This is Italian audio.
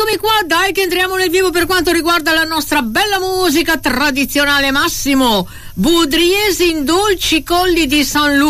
Eccomi qua, dai che entriamo nel vivo per quanto riguarda la nostra bella musica tradizionale. Massimo Budriesi in dolci colli di San Luca.